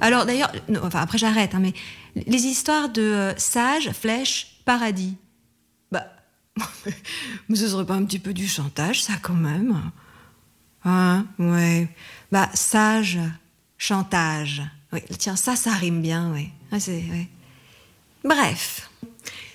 Alors d'ailleurs, non, enfin après j'arrête, hein, mais les histoires de sage, flèche, paradis. Bah, mais ce serait pas un petit peu du chantage, ça quand même. Hein, ouais. Bah, sage, chantage. Oui, tiens, ça rime bien, ouais. Ouais. Bref.